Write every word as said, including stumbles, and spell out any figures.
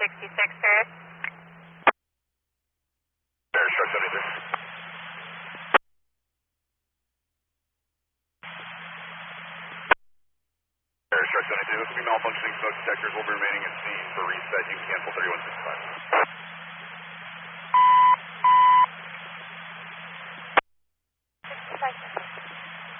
sixty-six, sir. Air Shark seventy-two. Air Shark seventy-two. Three malfunctioning smoke detectors will be remaining at scene for reset. You can cancel thirty-one sixty-five.